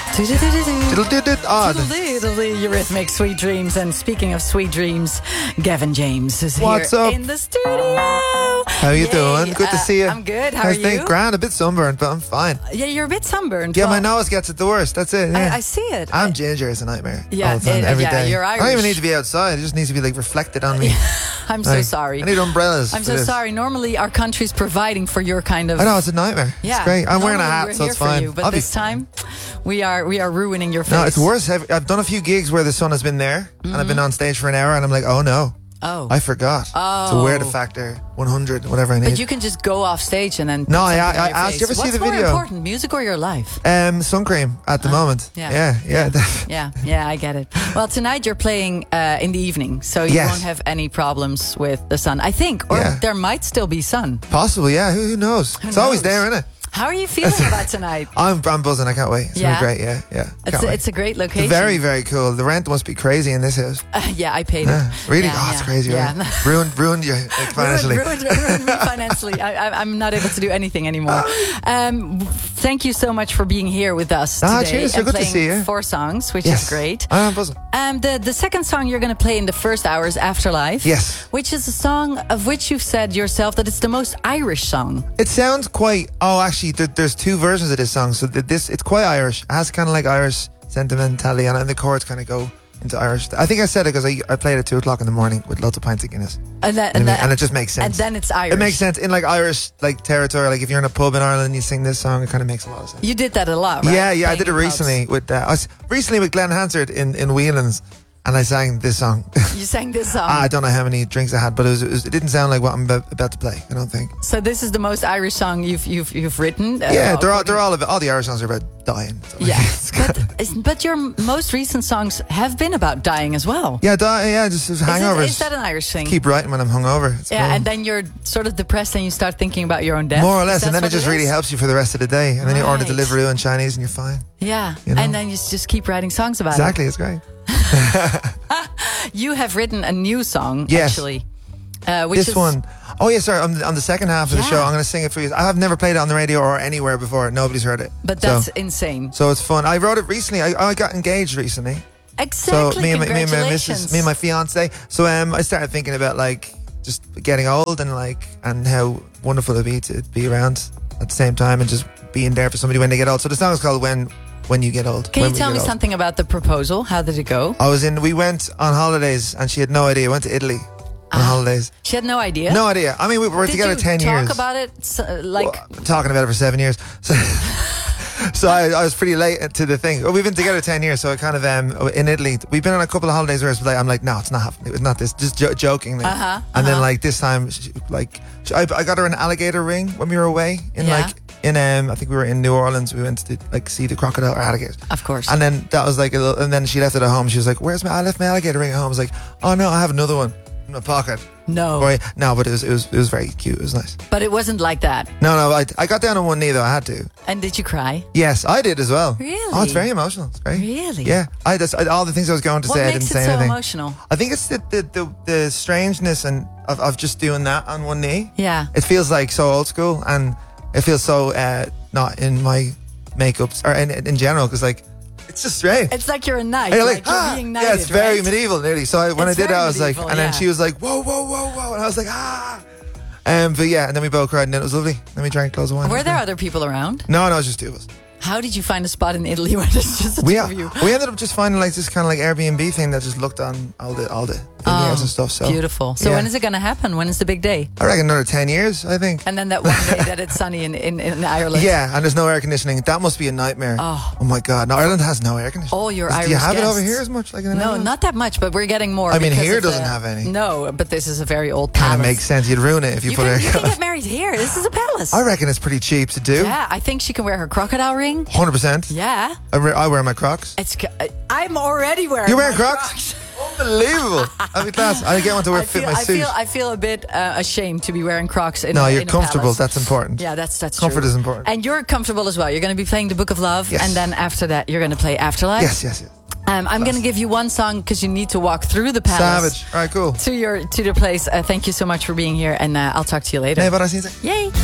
Eurythmics, Sweet Dreams. And speaking of sweet dreams, Gavin James is What's here up? in the studio. How you doing? Good to see you. I'm good. How are you? Grand, a bit sunburned, but I'm fine. Yeah, you're a bit sunburned. Yeah, Well, my nose gets it the worst. That's it. Yeah. I see it. I'm ginger. It's a nightmare. Yeah, all the time, every day. you're I don't even Irish. need to be outside. It just needs to be like reflected on me. I'm so Like, sorry. I need umbrellas. I'm for so this. sorry. Normally, our country's providing for your kind of. I know it's a nightmare. Yeah, It's great. I'm wearing a normally hat, we're so here it's for fine. you, but I'll be this time, we are ruining your face. No, it's worse. I've done a few gigs where the sun has been there, and I've been on stage for an hour, and I'm like, oh no, Oh, I forgot to wear the factor 100, whatever I need. but you can just go off stage and then. No, put I something on your asked. face. You ever see What's the more video? important, music or your life? Sun cream at the moment. yeah. Yeah. Yeah, I get it. Well, tonight you're playing in the evening, so you Yes. won't have any problems with the sun, I think. Or Yeah. there might still be sun. Possible, yeah. Who knows? It's always knows? there, isn't it? How are you feeling about tonight? I'm buzzing. I can't wait. It's Yeah? gonna be great. Yeah. Can't wait. It's a great location. Very, very cool. The rent must be crazy in this house. Yeah, I paid it. Yeah. Really? Yeah, It's crazy, yeah. right? Ruined you like, financially. Ruined me financially. I'm not able to do anything anymore. Thank you so much for being here with us today. Cheers. So and good to playing see you. 4 songs, which Yes. is great. I'm buzzing. The second song you're going to play in the first hour is Afterlife. Yes. Which is a song of which you've said yourself that it's the most Irish song. It sounds quite. Oh, actually, there's 2 versions of this song. So it's quite Irish. It has kind of like Irish sentimentality, and the chords kind of go into Irish. I think I said it because I played at 2:00 in the morning with lots of pints of Guinness, And and it just makes sense. And then it's Irish. It makes sense in like Irish like territory. Like if you're in a pub in Ireland and you sing this song, it kind of makes a lot of sense. You did that a lot, right? Yeah, I Playing did it in pubs. recently with I was recently with Glenn Hansard in Whelan's, and I sang this song. You sang this song. I don't know how many drinks I had, but it didn't sound like what I'm about to play. I don't think. So this is the most Irish song you've written. Yeah, they're all the Irish songs are about dying. So Yeah, it's kinda- but your most recent songs have been about dying as well. just hangovers. Is that an Irish thing? Keep writing when I'm hungover. It's Yeah, cool. and then you're sort of depressed and you start thinking about your own death. More or less, Is and that then it what just really is? helps you for the rest of the day. And then you order Right. Deliveroo in Chinese, and you're fine. Yeah, You know? and then you just keep writing songs about Exactly, it's great. it. You have written a new song, Yes. actually. Which This is, one, oh yeah, sorry. On the second half of the Yeah. show, I'm going to sing it for you. I have never played it on the radio or anywhere before. Nobody's heard it. But So- that's insane. So it's fun. I wrote it recently. I got engaged recently. Exactly. So me and my Congratulations. me and my fiance. So I started thinking about like just getting old and how wonderful it'd be to be around at the same time and just being there for somebody when they get old. So the song is called When You Get Old. Can When you We tell Get me Old. something about the proposal? How did it go? We went on holidays and she had no idea. Went to Italy on holidays. She had no idea. No idea. I mean, we were Did together you 10 years. talk about it like? Well, talking about it for 7 years. So, so I was pretty late to the thing. Well, we've been together 10 years, so I kind of in Italy. We've been on a couple of holidays where it's like, I'm like, no, it's not happening. It was not this. Just jokingly. And then like this time, I got her an alligator ring when we were away I think we were in New Orleans. We went to see the crocodile or alligators. Of course. And then that was like and then she left it at home. She was like, I left my alligator ring at home. I was like, oh no, I have another one in my pocket. No. No, but it was very cute. It was nice. But it wasn't like that. No, I got down on one knee though. I had to. And did you cry? Yes, I did as well. Really? Oh, it's very emotional. It's great. Really? Yeah. All the things I was going to What say, I makes didn't it say so anything. emotional? I think it's the strangeness and of just doing that on one knee. Yeah. It feels like so old school, and it feels so not in my makeups or in general, because like it's just strange. It's like you're a knight. And you're Like you're being knighted. yeah, it's very right? medieval, nearly. So when It's I did it, very I was like, medieval, and then yeah. she was like, whoa, whoa, whoa, whoa, and I was like, but yeah, and then we both cried, and then it was lovely. Then we drank close of wine. Were there other people around? No, it was just 2 of us. How did you find a spot in Italy where there's just the We two of you? ended up just finding like this kind of like Airbnb thing that just looked on all the videos and stuff. So Beautiful. So yeah. when is it going to happen? When is the big day? I reckon another 10 years, I think. And then that one day that it's sunny in Ireland. Yeah, and there's no air conditioning. That must be a nightmare. Oh my God. No, Ireland has no air conditioning. All your Do Irish you have it over guests. here as much? Like in the No, Netherlands? not that much, but we're getting more. I mean, because here of the- doesn't have any. No, but this is a very old Kind palace. of makes sense. You'd ruin it if you, You put can, air you can con. get married here. This is a palace. I reckon it's pretty cheap to do. Yeah, I think she can wear her crocodile ring. 100%. Yeah. I wear my Crocs. I'm already wearing You're wearing my Crocs? Unbelievable. That'd be class. I get one to wear fit my suit. I feel a bit ashamed to be wearing Crocs in No, a, you're in a comfortable. palace. That's important. Yeah, that's Comfort true. is important. And you're comfortable as well. You're going to be playing the Book of Love, Yes. and then after that, you're going to play Afterlife. Yes. I'm going to give you one song because you need to walk through the palace. Savage. All right, cool. To the place. Thank you so much for being here, and I'll talk to you later. Nee, wat is niet? Yay!